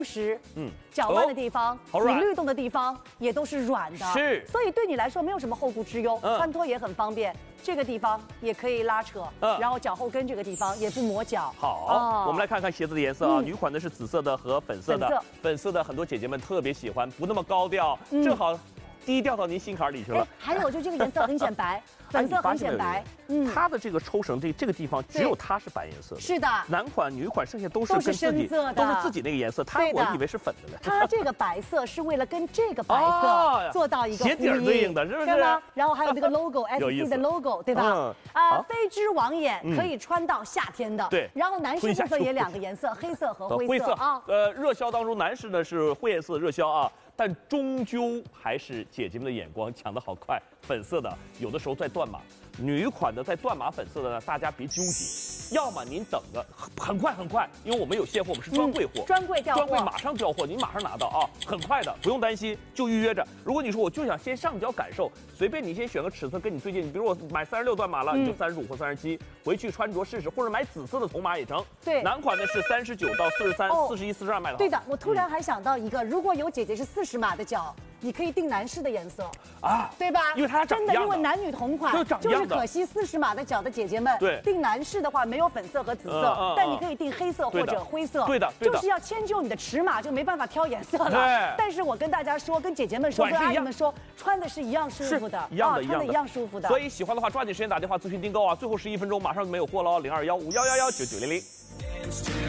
时，脚腕的地方，你律动的地方也都是软的， 是， 所以对你来说没有什么后顾之忧，穿脱也很方便。这个地方也可以拉扯，然后脚后跟这个地方也不磨脚。 好，我们来看看鞋子的颜色啊，女款的是紫色的和粉色的，粉色的很多姐姐们特别喜欢，不那么高调，正好低调到您心坎里去了。 还有就这个颜色很显白。粉色很显白， 它的这个抽绳这个地方只有它是白颜色的， 是的， 男款女款剩下都是跟自己都是自己那个颜色，我以为是粉的呢。 它这个白色是为了跟这个白色做到一个鞋底对应的，是不是？ 然后还有那个 logo SC 的 logo， 对吧？飞织网眼可以穿到夏天的， 对。 然后男士部分也两个颜色，黑色和灰色啊。 热销当中男士呢是灰颜色热销啊。但终究还是姐姐们的眼光抢得好快，粉色的有的时候在断码，女款的在断码粉色的呢，大家别纠结，要么您等着，很快，因为我们有现货，我们是专柜货， 专柜调货， 专柜马上调货，您马上拿到啊，很快的，不用担心，就预约着。如果你说我就想先上脚感受，随便你先选个尺寸跟你最近，你比如我买36断码了，你就35或37，回去穿着试试，或者买紫色的铜码也成。 对， 男款呢是39到43、41、42卖的。 对的，我突然还想到一个，如果有姐姐是40码的脚。你可以定男士的颜色啊， 对吧？ 因为它真的，因为男女同款，就是可惜40码的脚的姐姐们， 对， 定男士的话没有粉色和紫色，但你可以定黑色或者灰色， 对的， 就是要迁就你的尺码，就没办法挑颜色了。 对， 但是我跟大家说，跟姐姐们说，跟阿姨们说，穿的是一样舒服的，穿的一样舒服的。 所以喜欢的话，抓紧时间打电话咨询订购啊！最后11分钟，马上没有货了哦，0215119900。